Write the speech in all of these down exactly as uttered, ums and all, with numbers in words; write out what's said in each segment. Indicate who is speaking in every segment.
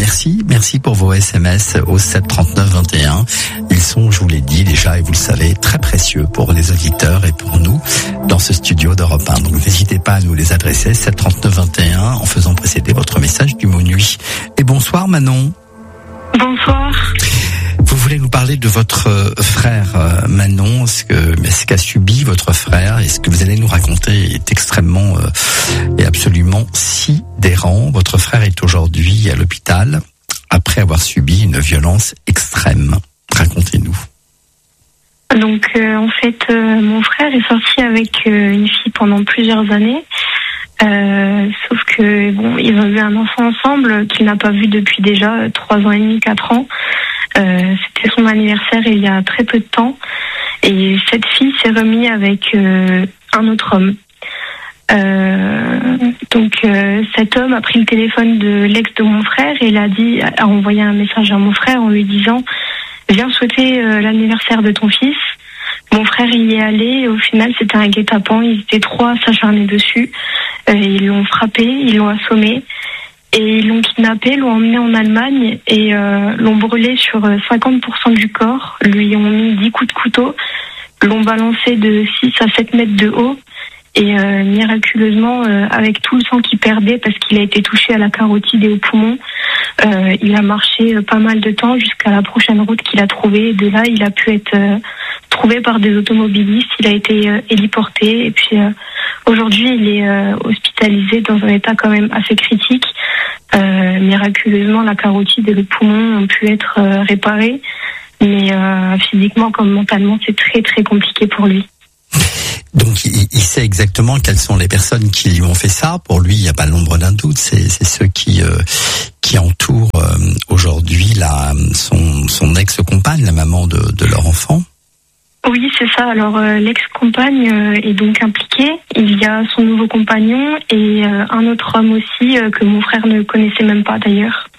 Speaker 1: merci, merci pour vos S M S au sept trente-neuf vingt et un. Ils sont, je vous l'ai dit déjà, et vous le savez, très précieux pour les auditeurs et pour nous dans ce studio d'Europe un. Donc n'hésitez pas à nous les adresser, sept trente-neuf vingt et un, en faisant précéder votre message du mot nuit. Et bonsoir Manon.
Speaker 2: Bonsoir.
Speaker 1: Vous voulez nous parler de votre frère Manon, ce que, ce qu'a subi votre frère, et ce que vous allez nous raconter est extrêmement euh, et absolument sidérant. Votre frère est aujourd'hui à l'hôpital après avoir subi une violence extrême. Racontez-nous.
Speaker 2: Donc euh, en fait, euh, mon frère est sorti avec euh, une fille pendant plusieurs années. Euh, sauf que bon, ils ont eu un enfant ensemble qu'il n'a pas vu depuis déjà trois ans et demi, quatre ans. Euh, c'était son anniversaire il y a très peu de temps et cette fille s'est remise avec euh, un autre homme. Euh, donc euh, cet homme a pris le téléphone de l'ex de mon frère et il a dit, a envoyé un message à mon frère en lui disant viens souhaiter euh, l'anniversaire de ton fils. Mon frère y est allé et au final c'était un guet-apens, ils étaient trois à s'acharner dessus. Euh, ils l'ont frappé, ils l'ont assommé. Et ils l'ont kidnappé, l'ont emmené en Allemagne et euh, l'ont brûlé sur cinquante pour cent du corps, lui ont mis dix coups de couteau, l'ont balancé de six à sept mètres de haut et euh, miraculeusement, euh, avec tout le sang qu'il perdait parce qu'il a été touché à la carotide et au poumon, euh, il a marché euh, pas mal de temps jusqu'à la prochaine route qu'il a trouvée. Et de là, il a pu être euh, trouvé par des automobilistes, il a été euh, héliporté et puis euh, aujourd'hui, il est euh, hospitalisé dans un état quand même assez critique. Euh, miraculeusement, la carotide et le poumon ont pu être euh, réparés, mais euh, physiquement comme mentalement, c'est très très compliqué pour lui.
Speaker 1: Donc, il, il sait exactement quelles sont les personnes qui lui ont fait ça. Pour lui, il n'y a pas l'ombre d'un doute. C'est, c'est ceux qui euh, qui entourent euh, aujourd'hui la son son ex-compagne, la maman de, de leur enfant.
Speaker 2: Oui, c'est ça. Alors, euh, l'ex-compagne euh, est donc impliquée. Il y a son nouveau compagnon et euh, un autre homme aussi euh, que mon frère ne connaissait même pas d'ailleurs.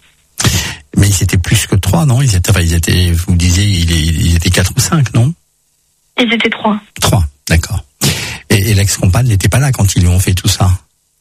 Speaker 1: Mais ils étaient plus que trois, non ? Ils étaient, enfin, ils étaient, vous disiez, ils étaient quatre ou cinq, non ?
Speaker 2: Ils étaient trois.
Speaker 1: Trois, d'accord. Et, et l'ex-compagne n'était pas là quand ils lui ont fait tout ça ?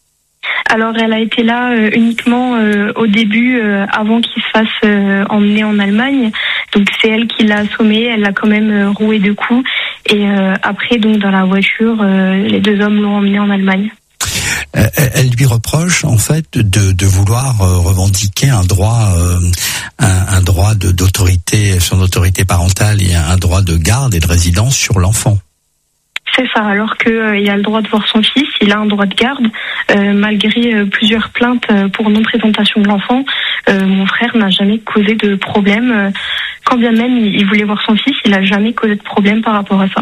Speaker 2: Alors, elle a été là euh, uniquement euh, au début, euh, avant qu'il se fasse euh, emmener en Allemagne. Donc, c'est elle qui l'a assommé, elle l'a quand même euh, roué de coups. Et euh, après, donc dans la voiture, euh, les deux hommes l'ont emmené en Allemagne.
Speaker 1: Euh, elle lui reproche en fait de, de vouloir euh, revendiquer un droit, euh, un, un droit de, d'autorité, son autorité parentale et un droit de garde et de résidence sur l'enfant.
Speaker 2: C'est ça, alors qu'il euh, a le droit de voir son fils, il a un droit de garde, euh, malgré euh, plusieurs plaintes euh, pour non-présentation de l'enfant. Euh, mon frère n'a jamais causé de problème. Euh, quand bien même il, il voulait voir son fils, il n'a jamais causé de problème par rapport à ça.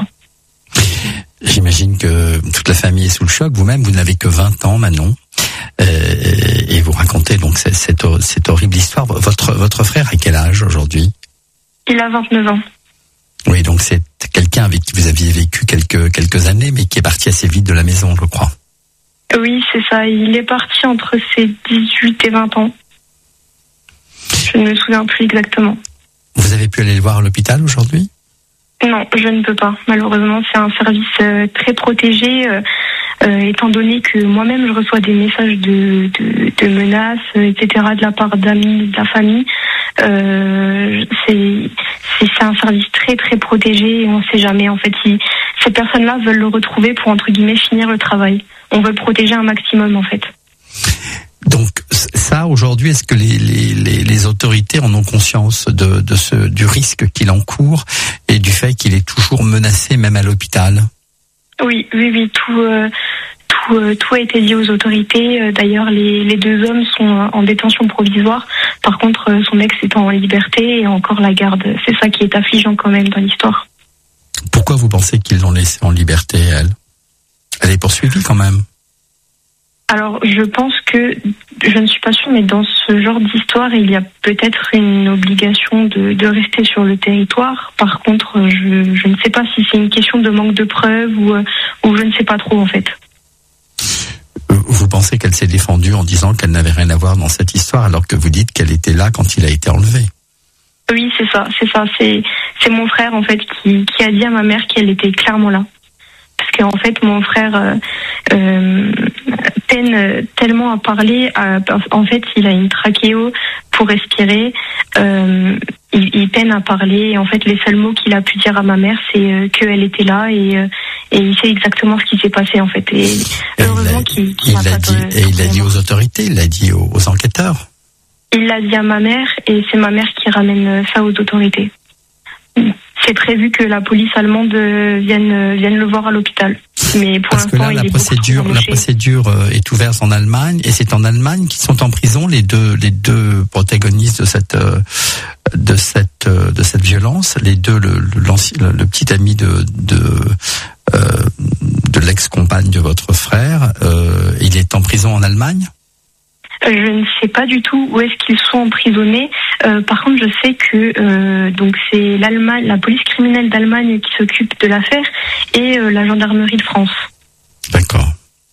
Speaker 1: J'imagine que toute la famille est sous le choc. Vous-même, vous n'avez que vingt ans, Manon. Euh, et vous racontez donc cette, cette, cette horrible histoire. Votre, votre frère a quel âge aujourd'hui ?
Speaker 2: Il a vingt-neuf ans.
Speaker 1: Oui, donc c'est quelqu'un avec qui vous aviez vécu quelques, quelques années, mais qui est parti assez vite de la maison, je crois.
Speaker 2: Oui, c'est ça. Il est parti entre ses dix-huit et vingt ans. Je ne me souviens plus exactement.
Speaker 1: Vous avez pu aller le voir à l'hôpital aujourd'hui ?
Speaker 2: Non, je ne peux pas. Malheureusement, c'est un service euh, très protégé, euh, euh, étant donné que moi-même, je reçois des messages de, de, de menaces, et cetera, de la part d'amis, de la famille. Euh, c'est, c'est, c'est un service très, très protégé et on ne sait jamais. En fait, si ces personnes-là veulent le retrouver pour, entre guillemets, finir le travail. On veut le protéger un maximum, en fait.
Speaker 1: Donc ça, aujourd'hui, est-ce que les, les, les, les autorités en ont conscience de, de ce, du risque qu'il encourt et du fait qu'il est toujours menacé, même à l'hôpital ?
Speaker 2: Oui, oui, oui, tout, euh, tout, euh, tout a été dit aux autorités. D'ailleurs, les, les deux hommes sont en détention provisoire. Par contre, son ex est en liberté et encore la garde. C'est ça qui est affligeant quand même dans l'histoire.
Speaker 1: Pourquoi vous pensez qu'ils l'ont laissée en liberté, elle ? Elle est poursuivie quand même ?
Speaker 2: Alors, je pense que, je ne suis pas sûre, mais dans ce genre d'histoire, il y a peut-être une obligation de, de rester sur le territoire. Par contre, je, je ne sais pas si c'est une question de manque de preuves ou, ou je ne sais pas trop, en fait.
Speaker 1: Vous pensez qu'elle s'est défendue en disant qu'elle n'avait rien à voir dans cette histoire, alors que vous dites qu'elle était là quand il a été enlevé ?
Speaker 2: Oui, c'est ça, c'est ça. C'est, c'est mon frère, en fait, qui, qui a dit à ma mère qu'elle était clairement là. parce qu'en fait mon frère euh, euh, peine tellement à parler. À, en fait, il a une trachéo pour respirer. Euh, il, il peine à parler. Et en fait, les seuls mots qu'il a pu dire à ma mère, c'est euh, qu'elle était là et, euh, et il sait exactement ce qui s'est passé en fait. Et, et heureusement qu'il, qu'il
Speaker 1: il l'a dit. De, et il l'a dit aux autorités, il l'a dit aux, aux enquêteurs.
Speaker 2: Il l'a dit à ma mère et c'est ma mère qui ramène ça aux autorités. C'est prévu que la police allemande vienne vienne le voir à l'hôpital. Mais pour
Speaker 1: Parce que là,
Speaker 2: il
Speaker 1: la
Speaker 2: est
Speaker 1: procédure, la procédure est ouverte en Allemagne et c'est en Allemagne qu'ils sont en prison les deux les deux protagonistes de cette de cette de cette violence, les deux le le, le petit ami de de euh, de l'ex-compagne de votre frère, euh, il est en prison en Allemagne.
Speaker 2: Je ne sais pas du tout où est-ce qu'ils sont emprisonnés. Euh, par contre, je sais que euh, donc c'est l'Allemagne, la police criminelle d'Allemagne qui s'occupe de l'affaire et euh, la gendarmerie de France.
Speaker 1: D'accord.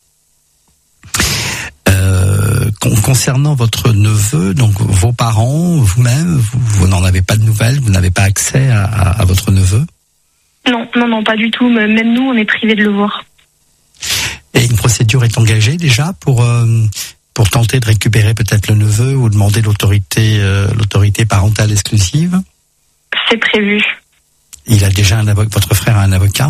Speaker 1: Euh, con- concernant votre neveu, donc vos parents, vous-même, vous, vous n'en avez pas de nouvelles, vous n'avez pas accès à, à, à votre neveu ?
Speaker 2: Non, non, non, pas du tout. Même nous, on est privés de le voir.
Speaker 1: Et une procédure est engagée déjà pour euh, pour tenter de récupérer peut-être le neveu ou demander l'autorité euh, l'autorité parentale exclusive?
Speaker 2: C'est prévu.
Speaker 1: Il a déjà un avocat. Votre frère a un avocat?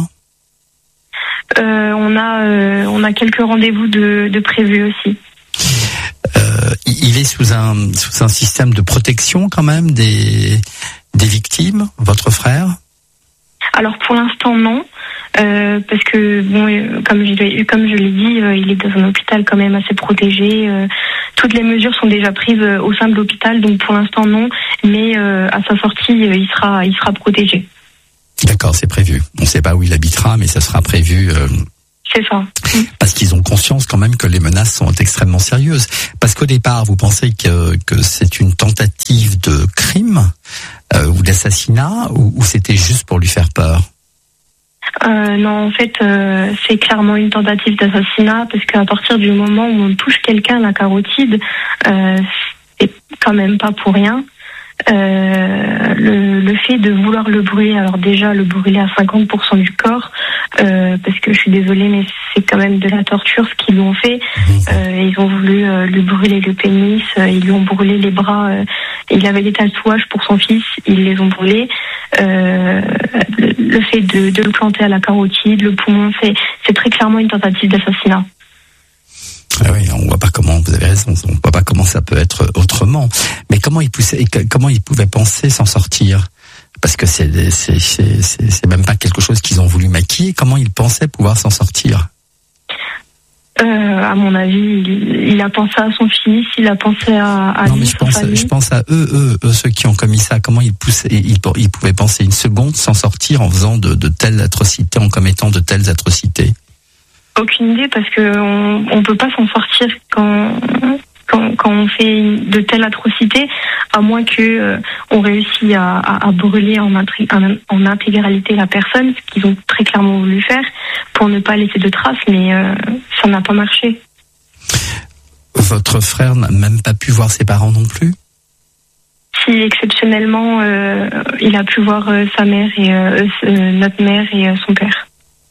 Speaker 2: euh, On a euh, on a quelques rendez-vous de, de prévus aussi.
Speaker 1: Euh, il est sous un sous un système de protection quand même des des victimes, votre frère?
Speaker 2: Alors pour l'instant non. Euh, parce que bon, euh, comme je l'ai, comme je l'ai dit, euh, il est dans un hôpital quand même assez protégé. Euh, toutes les mesures sont déjà prises euh, au sein de l'hôpital, donc pour l'instant non. Mais euh, à sa sortie, euh, il sera, il sera protégé.
Speaker 1: D'accord, c'est prévu. On ne sait pas où il habitera, mais ça sera prévu. Euh,
Speaker 2: c'est ça.
Speaker 1: Parce qu'ils ont conscience quand même que les menaces sont extrêmement sérieuses. Parce qu'au départ, vous pensez que que c'est une tentative de crime euh, ou d'assassinat, ou, ou c'était juste pour lui faire peur?
Speaker 2: Euh, non, en fait, euh, c'est clairement une tentative d'assassinat parce qu'à partir du moment où on touche quelqu'un à la carotide, euh, c'est quand même pas pour rien. Euh, le, le fait de vouloir le brûler, alors déjà le brûler à cinquante pour cent du corps, euh, parce que je suis désolée, mais c'est quand même de la torture ce qu'ils lui ont fait. Euh, ils ont voulu euh, lui brûler le pénis, euh, ils lui ont brûlé les bras. Euh, il avait des tatouages pour son fils, ils les ont brûlés. Euh, le, le fait de, de le planter à la carotide, le poumon, c'est, c'est très clairement une tentative d'assassinat.
Speaker 1: Ah oui, on voit pas comment, vous avez raison, on voit pas comment ça peut être autrement. Mais comment il poussait, comment il pouvait penser s'en sortir? Parce que c'est, c'est, c'est, c'est, c'est même pas quelque chose qu'ils ont voulu maquiller. Comment il pensait pouvoir s'en sortir?
Speaker 2: Euh, à mon avis, il, il a pensé à son fils, il a pensé à, à
Speaker 1: non,
Speaker 2: lui,
Speaker 1: mais je pense,
Speaker 2: famille.
Speaker 1: je pense à eux, eux, eux, ceux qui ont commis ça. Comment ils poussaient, ils, ils pouvaient penser une seconde s'en sortir en faisant de, de telles atrocités, en commettant de telles atrocités?
Speaker 2: Aucune idée, parce que on, on peut pas s'en sortir quand, quand quand on fait de telles atrocités, à moins que euh, on réussit à, à, à brûler en, intri- en, en intégralité la personne, ce qu'ils ont très clairement voulu faire, pour ne pas laisser de traces, mais euh, ça n'a pas marché.
Speaker 1: Votre frère n'a même pas pu voir ses parents non plus?
Speaker 2: Si exceptionnellement, euh, il a pu voir euh, sa mère et euh, euh, notre mère et euh, son père.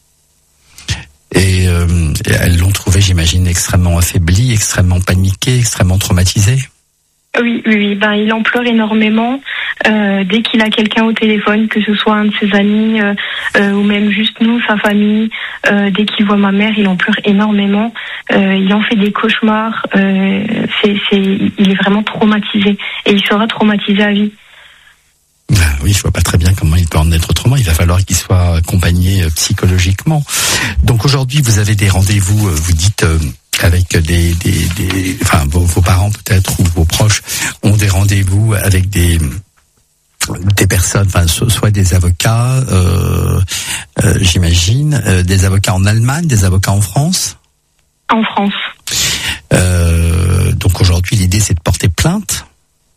Speaker 1: Et, euh, et elles l'ont trouvé, j'imagine, extrêmement affaibli, extrêmement paniqué, extrêmement traumatisé.
Speaker 2: Oui, oui, oui. Ben, il en pleure énormément. Euh, dès qu'il a quelqu'un au téléphone, que ce soit un de ses amis euh, euh, ou même juste nous, sa famille, euh, dès qu'il voit ma mère, il en pleure énormément. Euh, il en fait des cauchemars. Euh, c'est, c'est, il est vraiment traumatisé et il sera traumatisé à vie.
Speaker 1: Ben oui, je vois pas très bien comment il peut en être autrement. Il va falloir qu'il soit accompagné psychologiquement. Donc aujourd'hui, vous avez des rendez-vous, vous dites, euh, avec des, des, des, enfin vos, vos parents peut-être ou vos proches ont des rendez-vous avec des des personnes, enfin soit des avocats, euh, euh, j'imagine, euh, des avocats en Allemagne, des avocats en France.
Speaker 2: En France.
Speaker 1: Euh, donc aujourd'hui, l'idée c'est de porter plainte.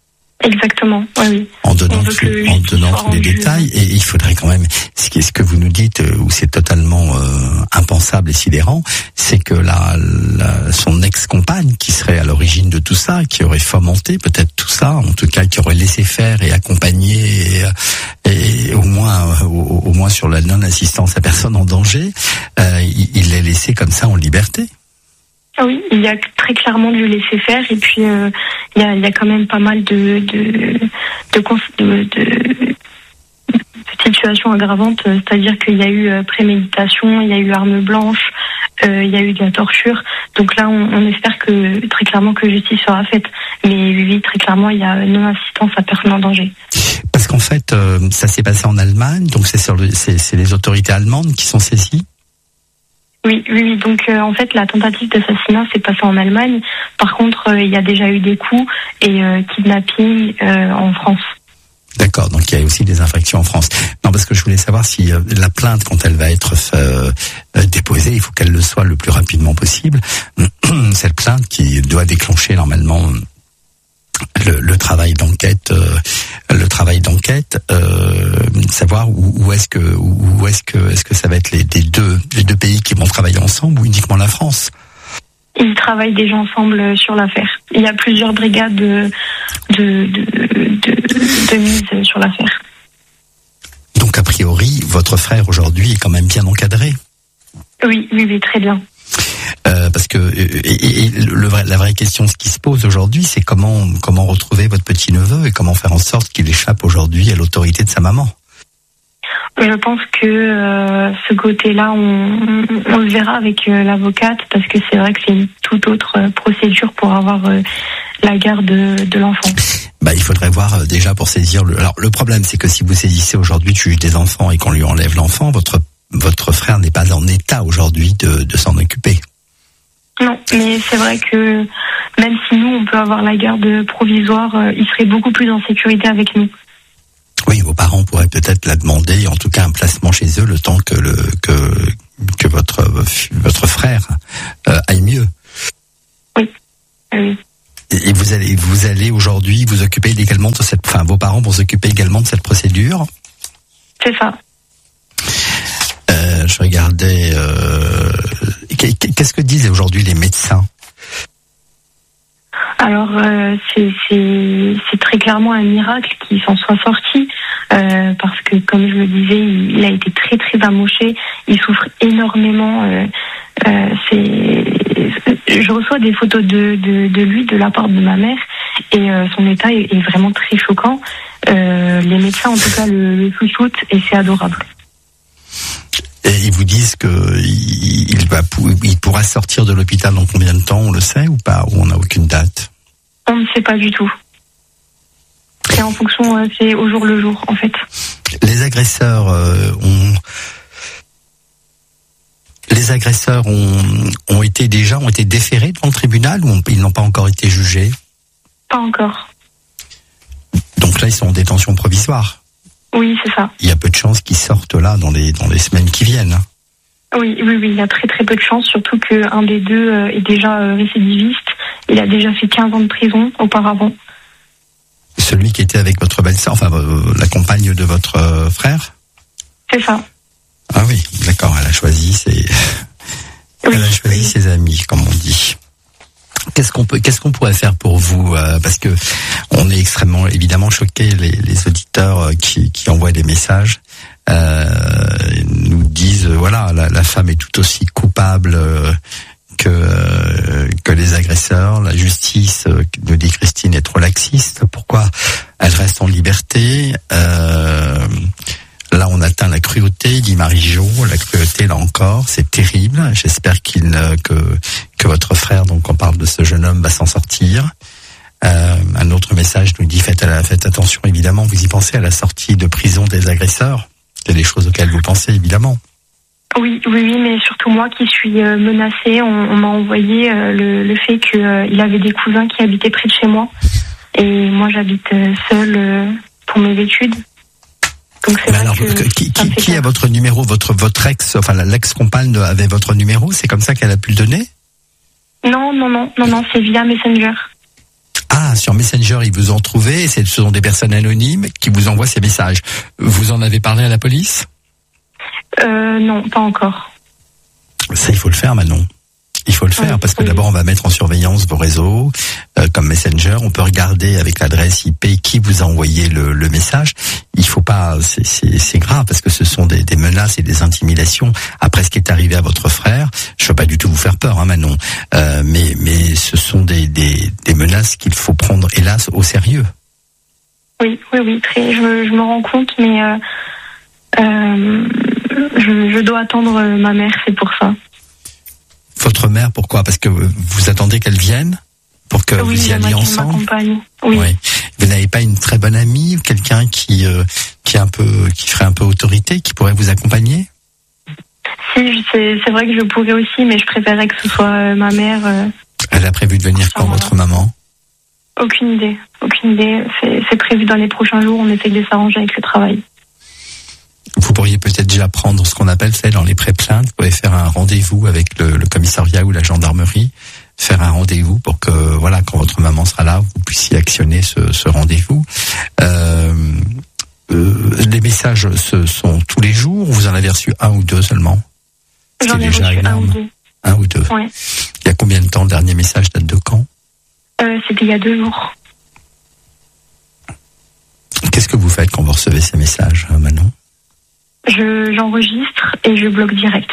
Speaker 2: Exactement, oui, oui.
Speaker 1: En donnant, tout, en donnant tous les détails, et il faudrait quand même, ce que, ce que vous nous dites, où c'est totalement euh, impensable et sidérant, c'est que la, la, son ex-compagne, qui serait à l'origine de tout ça, qui aurait fomenté peut-être tout ça, en tout cas qui aurait laissé faire et accompagné, et, et au moins, au, au moins sur la non-assistance à personne en danger, euh, il, il l'a laissé comme ça en liberté.
Speaker 2: Oui, il y a très clairement du laisser faire, et puis euh, il y a, il y a quand même pas mal de de de, de, de, de situations aggravantes, c'est-à-dire qu'il y a eu préméditation, il y a eu arme blanche, euh, il y a eu de la torture. Donc là, on, on espère que très clairement que justice sera faite. Mais oui, très clairement, il y a non-assistance à personne en danger.
Speaker 1: Parce qu'en fait, euh, ça s'est passé en Allemagne, donc c'est sur le, c'est, c'est les autorités allemandes qui sont saisies.
Speaker 2: Oui, oui, oui. Donc euh, en fait, la tentative d'assassinat s'est passée en Allemagne. Par contre, euh, il y a déjà eu des coups et euh, kidnapping euh, en France.
Speaker 1: D'accord, donc il y a aussi des infractions en France. Non, parce que je voulais savoir si euh, la plainte, quand elle va être euh, euh, déposée, il faut qu'elle le soit le plus rapidement possible. Cette plainte qui doit déclencher normalement le, le travail d'enquête, euh, le travail d'enquête, euh, savoir où, où est-ce que, où, où est-ce que, est-ce que ça va être les, les deux, les deux pays qui vont travailler ensemble ou uniquement la France?
Speaker 2: Ils travaillent déjà ensemble sur l'affaire. Il y a plusieurs brigades de, de, de, de, de mise sur l'affaire.
Speaker 1: Donc, a priori, votre frère aujourd'hui est quand même bien encadré?
Speaker 2: Oui, oui, oui, très bien.
Speaker 1: Euh, parce que et, et le vrai, la vraie question, ce qui se pose aujourd'hui, c'est comment comment retrouver votre petit neveu et comment faire en sorte qu'il échappe aujourd'hui à l'autorité de sa maman.
Speaker 2: Je pense que euh, ce côté-là, on, on le verra avec euh, l'avocate, parce que c'est vrai que c'est une toute autre euh, procédure pour avoir euh, la garde de, de l'enfant.
Speaker 1: Bah, il faudrait voir euh, déjà pour saisir le. Alors, le problème, c'est que si vous saisissez aujourd'hui le juge des enfants et qu'on lui enlève l'enfant, votre votre frère n'est pas en état aujourd'hui de, de s'en occuper.
Speaker 2: Non, mais c'est vrai que même si nous, on peut avoir la garde provisoire, euh, il serait beaucoup plus en sécurité avec nous.
Speaker 1: Oui, vos parents pourraient peut-être la demander, en tout cas un placement chez eux, le temps que le que que votre votre frère euh, aille mieux.
Speaker 2: Oui. Oui.
Speaker 1: Et vous allez vous allez aujourd'hui vous occuper également de cette, enfin vos parents vont s'occuper également de cette procédure.
Speaker 2: C'est ça.
Speaker 1: Euh, je regardais. Euh, qu'est-ce que disent aujourd'hui les médecins?
Speaker 2: Alors euh, c'est, c'est, c'est très clairement un miracle qu'il s'en soit sorti, euh, parce que comme je le disais, il, il a été très très amoché, il souffre énormément. Euh, euh, c'est, je reçois des photos de, de, de lui de la part de ma mère et euh, son état est, est vraiment très choquant. Euh, les médecins en tout cas le, le chouchoutent et c'est adorable.
Speaker 1: Et ils vous disent que il, il va, il pourra sortir de l'hôpital dans combien de temps, on le sait ou pas, ou on n'a aucune date?
Speaker 2: On ne sait pas du tout. C'est en fonction, c'est au jour le jour en fait.
Speaker 1: Les agresseurs euh, ont, les agresseurs ont, ont été déjà ont été déférés devant le tribunal ou ont, ils n'ont pas encore été jugés?
Speaker 2: Pas encore.
Speaker 1: Donc là, ils sont en détention provisoire.
Speaker 2: Oui, c'est ça.
Speaker 1: Il y a peu de chances qu'ils sortent là dans les dans les semaines qui viennent.
Speaker 2: Oui, oui, oui, il y a très très peu de chances, surtout qu'un des deux est déjà récidiviste. Il a déjà fait quinze ans de prison auparavant.
Speaker 1: Celui qui était avec votre belle-sœur, enfin la compagne de votre frère?
Speaker 2: C'est ça.
Speaker 1: Ah oui, d'accord, elle a choisi ses,
Speaker 2: oui,
Speaker 1: elle a choisi
Speaker 2: oui.
Speaker 1: ses amis, comme on dit. Qu'est-ce qu'on peut, qu'est-ce qu'on pourrait faire pour vous, euh, parce que on est extrêmement, évidemment, choqués, les, les auditeurs qui, qui envoient des messages euh, nous disent, euh, voilà, la, la femme est tout aussi coupable euh, que euh, que les agresseurs. La justice, euh, nous dit Christine, est trop laxiste. Pourquoi elle reste en liberté? euh, Là, on atteint la cruauté, dit Marie-Jo. La cruauté, là encore, c'est terrible. J'espère qu'il que que votre frère, donc on parle de ce jeune homme, va s'en sortir. Euh, un autre message nous dit faites, faites attention, évidemment. Vous y pensez à la sortie de prison des agresseurs? C'est des choses auxquelles vous pensez, évidemment.
Speaker 2: Oui, oui, oui, mais surtout moi qui suis euh, menacée, on, on m'a envoyé euh, le, le fait qu'il euh, avait des cousins qui habitaient près de chez moi. Et moi, j'habite euh, seule euh, pour mes études. Donc c'est vrai
Speaker 1: alors,
Speaker 2: que
Speaker 1: qui, qui, qui a votre numéro, votre votre ex, enfin l'ex-compagne avait votre numéro, c'est comme ça qu'elle a pu le donner?
Speaker 2: Non, non, non, non, non, c'est via Messenger.
Speaker 1: Ah, Voilà, sur Messenger, ils vous ont trouvé. Ce sont des personnes anonymes qui vous envoient ces messages. Vous en avez parlé à la police ?
Speaker 2: Euh, non, pas encore.
Speaker 1: Ça, il faut le faire, Manon. Il faut le faire, oui, parce que oui. D'abord, on va mettre en surveillance vos réseaux, euh, comme Messenger. On peut regarder avec l'adresse I P qui vous a envoyé le, le message. Il faut pas, c'est, c'est, c'est grave, parce que ce sont des, des menaces et des intimidations. Après ce qui est arrivé à votre frère, je veux pas du tout vous faire peur, hein, Manon. Euh, mais, mais ce sont des, des, des menaces qu'il faut prendre, hélas, au sérieux.
Speaker 2: Oui, oui, oui, très. Je, je me rends compte, mais euh, euh, je, je dois attendre ma mère, c'est pour ça.
Speaker 1: Votre mère, pourquoi ? Parce que vous attendez qu'elle vienne pour que
Speaker 2: oui,
Speaker 1: vous y alliez ensemble.
Speaker 2: Oui.
Speaker 1: Oui. Vous n'avez pas une très bonne amie, quelqu'un qui euh, qui est un peu, qui ferait un peu autorité, qui pourrait vous accompagner ?
Speaker 2: Si, c'est, c'est vrai que je pourrais aussi, mais je préférerais que ce soit euh, ma mère. Euh,
Speaker 1: Elle a prévu de venir quand, votre maman ?
Speaker 2: Aucune idée, aucune idée. C'est, c'est prévu dans les prochains jours. On essaye de s'arranger avec le travail.
Speaker 1: Vous pourriez peut-être déjà prendre ce qu'on appelle, c'est dans les pré-plaintes, vous pouvez faire un rendez-vous avec le, le commissariat ou la gendarmerie, faire un rendez-vous pour que, voilà, quand votre maman sera là, vous puissiez actionner ce, ce rendez-vous. Euh, euh, les messages ce sont tous les jours, ou vous en avez reçu un ou deux seulement ?
Speaker 2: J'en ai reçu un ou deux.
Speaker 1: Un ou deux.
Speaker 2: Ouais.
Speaker 1: Il y a combien de temps ? Le dernier message date de quand ?
Speaker 2: euh, C'était il y a deux jours.
Speaker 1: Qu'est-ce que vous faites quand vous recevez ces messages, Manon ?
Speaker 2: Je, j'enregistre et je bloque direct.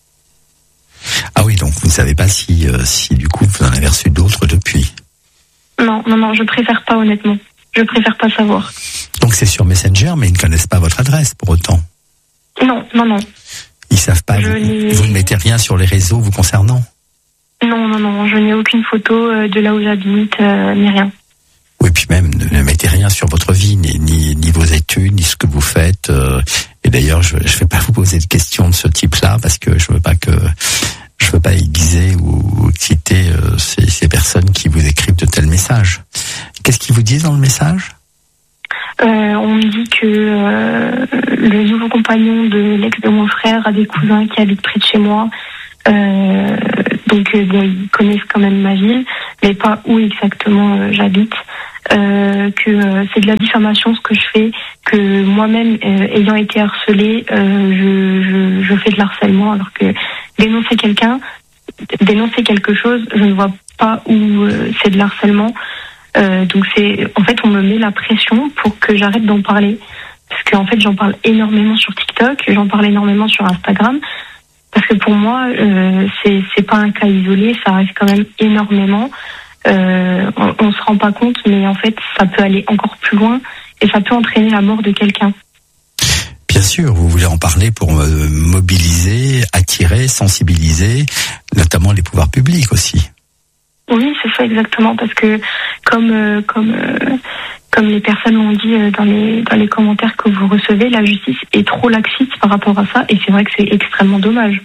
Speaker 1: Ah oui, donc vous ne savez pas si, euh, si du coup vous en avez reçu d'autres depuis ?
Speaker 2: Non, non, non, je préfère pas, honnêtement. Je préfère pas savoir.
Speaker 1: Donc c'est sur Messenger, mais ils ne connaissent pas votre adresse pour autant ?
Speaker 2: Non, non, non.
Speaker 1: Ils savent pas, vous, vous ne mettez rien sur les réseaux vous concernant ?
Speaker 2: Non, non, non, je n'ai aucune photo de là où j'habite, euh, ni rien.
Speaker 1: Oui, puis même, ne, ne mettez rien sur votre vie, ni, ni, ni vos études, ni ce que vous faites. Euh, et d'ailleurs, je ne vais pas vous poser de questions de ce type-là, parce que je veux pas que je veux pas aiguiser ou, ou exciter euh, ces, ces personnes qui vous écrivent de tels messages. Qu'est-ce qu'ils vous disent dans le message ?
Speaker 2: euh, On me dit que euh, le nouveau compagnon de l'ex de mon frère a des cousins qui habitent près de chez moi. Euh, donc euh, bon, ils connaissent quand même ma ville, mais pas où exactement euh, j'habite. Euh, que euh, c'est de la diffamation ce que je fais, que moi-même euh, ayant été harcelée, euh, je, je, je fais de l'harcèlement, alors que dénoncer quelqu'un, dénoncer quelque chose, je ne vois pas où euh, c'est de l'harcèlement. Euh, donc c'est, en fait, on me met la pression pour que j'arrête d'en parler, parce qu'en fait, j'en parle énormément sur TikTok, j'en parle énormément sur Instagram, parce que pour moi, euh, c'est c'est pas un cas isolé, ça arrive quand même énormément. Euh, on, on se rend pas compte, mais en fait, ça peut aller encore plus loin et ça peut entraîner la mort de quelqu'un.
Speaker 1: Bien sûr, vous voulez en parler pour euh, mobiliser, attirer, sensibiliser, notamment les pouvoirs publics aussi.
Speaker 2: Oui, c'est ça exactement, parce que comme euh, comme euh, comme les personnes l'ont dit euh, dans les dans les commentaires que vous recevez, la justice est trop laxiste par rapport à ça, et c'est vrai que c'est extrêmement dommage.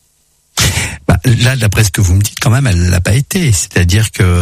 Speaker 1: Bah, là, d'après ce que vous me dites, quand même, elle l'a pas été. C'est-à-dire que,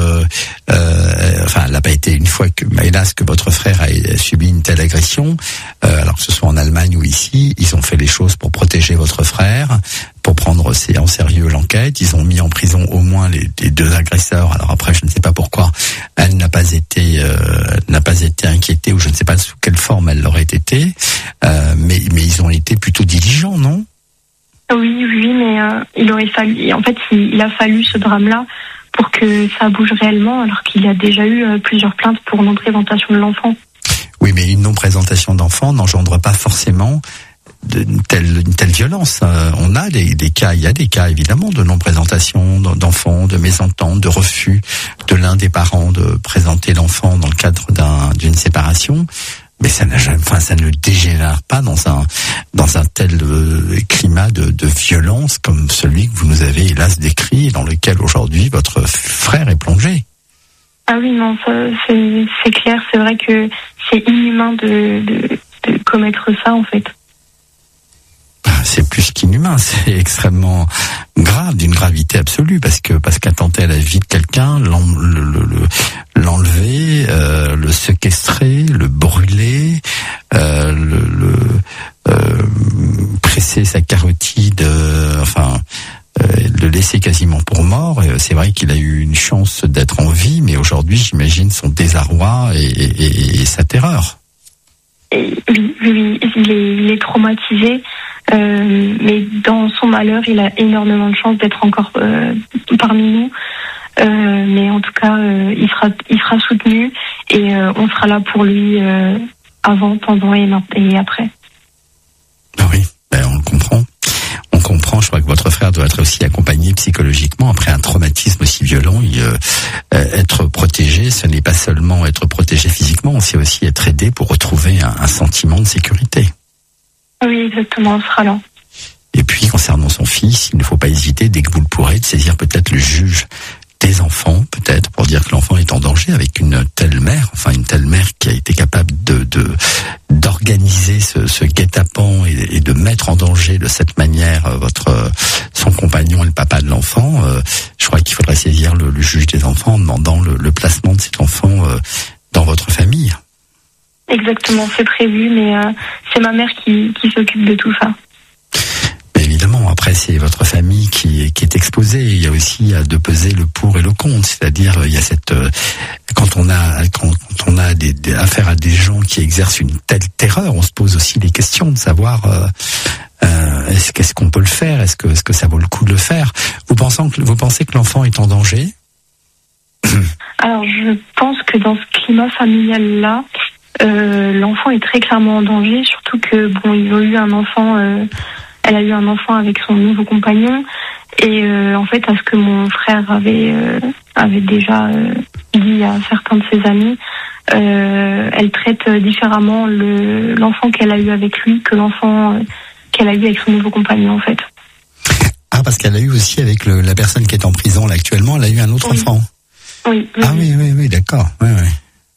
Speaker 1: euh, enfin, elle l'a pas été une fois que, bah, hélas, que votre frère a subi une telle agression. Euh, alors que ce soit en Allemagne ou ici, ils ont fait les choses pour protéger votre frère, pour prendre en sérieux l'enquête. Ils ont mis en prison au moins les, les deux agresseurs. Alors après, je ne sais pas pourquoi elle n'a pas été, euh, n'a pas été inquiétée, ou je ne sais pas sous quelle forme elle l'aurait été. Euh, mais, mais ils ont été plutôt diligents, non?
Speaker 2: Oui, oui, mais euh, il aurait fallu. En fait, il, il a fallu ce drame-là pour que ça bouge réellement, alors qu'il y a déjà eu euh, plusieurs plaintes pour non-présentation de l'enfant.
Speaker 1: Oui, mais une non-présentation d'enfant n'engendre pas forcément de, une, telle, une telle violence. Euh, on a des, des cas, il y a des cas évidemment de non-présentation d'enfants, de mésentente, de refus de l'un des parents de présenter l'enfant dans le cadre d'un, d'une séparation. Mais ça n'a jamais, enfin, ça ne dégénère pas dans un, dans un tel euh, climat de, de violence comme celui que vous nous avez hélas décrit, et dans lequel aujourd'hui votre frère est plongé.
Speaker 2: Ah oui, non, ça, c'est, c'est clair, c'est vrai que c'est inhumain de, de, de commettre ça, en fait.
Speaker 1: C'est plus qu'inhumain, c'est extrêmement grave, d'une gravité absolue, parce que parce qu'attenter à la vie de quelqu'un, l'en, le, le, le, l'enlever, euh, le séquestrer, le brûler, euh, le, le euh, presser sa carotide, euh, enfin, euh, le laisser quasiment pour mort, c'est c'est vrai qu'il a eu une chance d'être en vie, mais aujourd'hui, j'imagine son désarroi et, et, et sa terreur.
Speaker 2: Et oui, oui, il est, il est traumatisé, euh, mais dans son malheur, il a énormément de chance d'être encore euh, parmi nous. Euh, mais en tout cas, euh, il sera, il sera soutenu et euh, on sera là pour lui euh, avant, pendant et, et après.
Speaker 1: Oui, ben on le comprend. On comprend, je crois que votre frère doit être aussi accompagné psychologiquement après un traumatisme aussi violent. Il, euh, être protégé, ce n'est pas seulement être protégé physiquement, c'est aussi être aidé pour retrouver un, un sentiment de sécurité.
Speaker 2: Oui, exactement, on sera là.
Speaker 1: Et puis, concernant son fils, il ne faut pas hésiter, dès que vous le pourrez, de saisir peut-être le juge des enfants, peut-être, pour dire que l'enfant est en danger avec une telle mère, enfin une telle mère qui a été capable de, de d'organiser ce, ce guet-apens et, et de mettre en danger de cette manière votre son compagnon et le papa de l'enfant. Euh, je crois qu'il faudrait saisir le, le juge des enfants en demandant le, le placement de cet enfant euh, dans votre famille.
Speaker 2: Exactement, c'est prévu, mais euh, c'est ma mère qui, qui s'occupe de tout ça.
Speaker 1: Évidemment, après c'est votre famille qui, qui est exposée. Il y a aussi à de peser le pour et le contre, c'est-à-dire il y a cette quand on a quand, quand on a des, des affaires à des gens qui exercent une telle terreur, on se pose aussi des questions de savoir euh, euh, est-ce qu'est-ce qu'on peut le faire, est-ce que est-ce que ça vaut le coup de le faire. Vous pensez que vous pensez que l'enfant est en danger?
Speaker 2: Alors je pense que dans ce climat familial là, euh, l'enfant est très clairement en danger, surtout que bon ils ont eu un enfant. Euh, Elle a eu un enfant avec son nouveau compagnon et euh, en fait à ce que mon frère avait euh, avait déjà euh, dit à certains de ses amis, euh, elle traite différemment le l'enfant qu'elle a eu avec lui que l'enfant euh, qu'elle a eu avec son nouveau compagnon en fait.
Speaker 1: Ah, parce qu'elle a eu aussi avec le, la personne qui est en prison là actuellement, elle a eu un autre
Speaker 2: oui.
Speaker 1: enfant.
Speaker 2: Oui.
Speaker 1: Ah oui oui oui d'accord. Oui oui.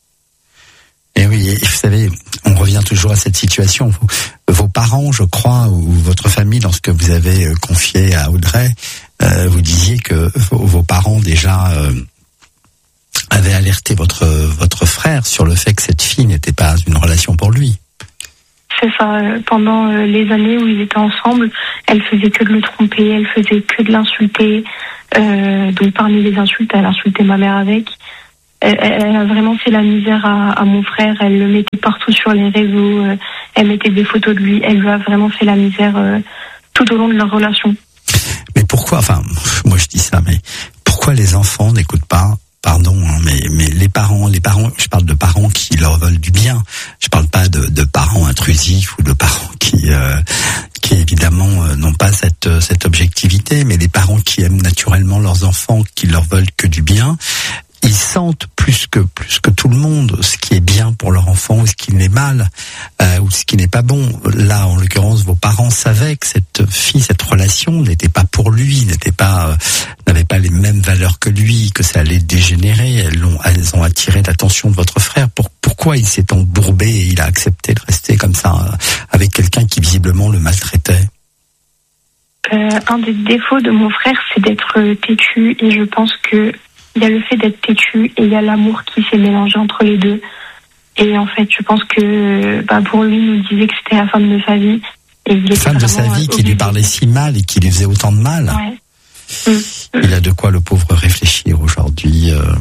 Speaker 1: Et oui, et vous savez, on revient toujours à cette situation. Vos, vos parents, je crois, ou votre famille, dans ce que vous avez confié à Audrey, euh, vous disiez que vos, vos parents déjà euh, avaient alerté votre votre frère sur le fait que cette fille n'était pas une relation pour lui.
Speaker 2: C'est ça. Pendant les années où ils étaient ensemble, elle faisait que de le tromper, elle faisait que de l'insulter. Euh, donc parmi les insultes, elle insultait ma mère avec. Elle, elle a vraiment fait la misère à, à mon frère. Elle le mettait partout sur les réseaux. Euh, elle mettait des photos de lui. Elle lui a vraiment fait la misère euh, tout au long de leur relation.
Speaker 1: Mais pourquoi, enfin, moi je dis ça, mais pourquoi les enfants n'écoutent pas, pardon, hein, mais, mais les parents, les parents, je parle de parents qui leur veulent du bien. Je parle pas de, de parents intrusifs ou de parents qui, euh, qui évidemment euh, n'ont pas cette, cette objectivité, mais les parents qui aiment naturellement leurs enfants, qui leur veulent que du bien. Ils sentent plus que plus que tout le monde ce qui est bien pour leur enfant ou ce qui n'est mal euh, ou ce qui n'est pas bon. Là, en l'occurrence, vos parents savaient que cette fille, cette relation n'était pas pour lui, n'était pas, euh, n'avait pas les mêmes valeurs que lui, que ça allait dégénérer. Elles ont, elles ont attiré l'attention de votre frère. Pour, pourquoi il s'est embourbé et il a accepté de rester comme ça euh, avec quelqu'un qui visiblement le maltraitait?
Speaker 2: Euh, un des défauts de mon frère, c'est d'être têtu et je pense que il y a le fait d'être têtu et il y a l'amour qui s'est mélangé entre les deux. Et en fait, je pense que bah, pour lui, il nous disait que c'était la femme de sa vie. Et il
Speaker 1: la femme de sa vie qui lui parlait si mal et qui lui faisait autant de mal.
Speaker 2: Ouais. Mmh.
Speaker 1: Il a de quoi, le pauvre, réfléchir aujourd'hui. Euh,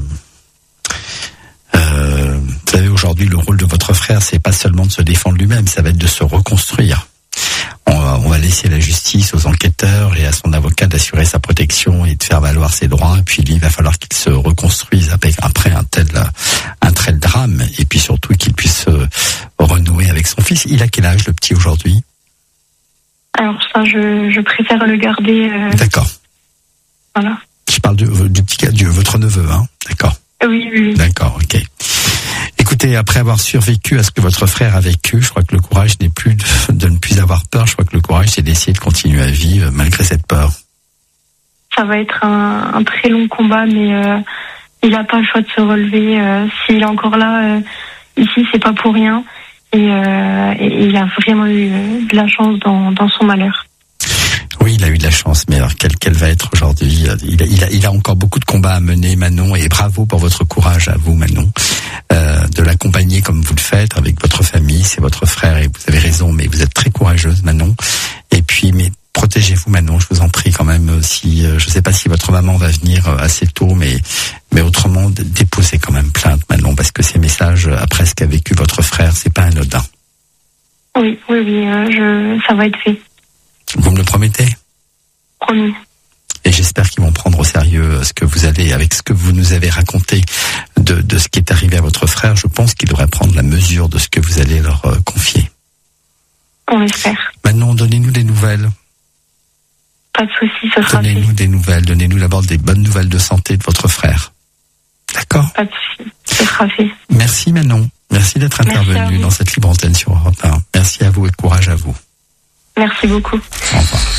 Speaker 1: euh, vous savez, aujourd'hui, le rôle de votre frère, c'est pas seulement de se défendre lui-même, ça va être de se reconstruire. On va, on va laisser la justice aux enquêteurs et à son avocat d'assurer sa protection et de faire valoir ses droits. Et puis lui, il va falloir qu'il se reconstruise après un tel, un tel drame. Et puis surtout qu'il puisse renouer avec son fils. Il a quel âge, le petit, aujourd'hui?
Speaker 2: Alors ça, je, je préfère le garder. Euh...
Speaker 1: D'accord.
Speaker 2: Voilà.
Speaker 1: Je parle du, du petit gars, du votre neveu, hein? D'accord.
Speaker 2: Oui, oui, oui.
Speaker 1: D'accord, ok. Écoutez, après avoir survécu à ce que votre frère a vécu, je crois que le courage n'est plus de, de ne plus avoir peur. Je crois que le courage, c'est d'essayer de continuer à vivre malgré cette peur.
Speaker 2: Ça va être un, un très long combat, mais euh, il n'a pas le choix de se relever. Euh, S'il est encore là, euh, ici, c'est pas pour rien. Et, euh, et il a vraiment eu de la chance dans, dans son malheur.
Speaker 1: Oui, il a eu de la chance, mais alors quelle, quelle va être aujourd'hui? il a, il, a, il a encore beaucoup de combats à mener, Manon, et bravo pour votre courage à vous, Manon, euh, de l'accompagner comme vous le faites avec votre famille, c'est votre frère, et vous avez raison, mais vous êtes très courageuse, Manon. Et puis, mais protégez-vous Manon, je vous en prie quand même. Si je ne sais pas si votre maman va venir assez tôt, mais mais autrement déposez quand même plainte Manon, parce que ces messages après ce qu'a vécu votre frère, c'est pas anodin.
Speaker 2: Oui, oui, oui, euh, je, ça va être fait.
Speaker 1: Vous me le promettez?
Speaker 2: Promis.
Speaker 1: Et j'espère qu'ils vont prendre au sérieux ce que vous allez, avec ce que vous nous avez raconté de, de ce qui est arrivé à votre frère. Je pense qu'ils devraient prendre la mesure de ce que vous allez leur euh, confier.
Speaker 2: On espère.
Speaker 1: Maintenant, donnez-nous des nouvelles.
Speaker 2: Pas de soucis, ce sera fait.
Speaker 1: Donnez-nous des nouvelles. Donnez-nous d'abord des bonnes nouvelles de santé de votre frère. D'accord?
Speaker 2: Pas de soucis, ce sera fait.
Speaker 1: Merci Manon. Merci d'être intervenue dans cette libre antenne sur Europe un. Merci à vous et courage à vous.
Speaker 2: Merci beaucoup.
Speaker 1: Au revoir.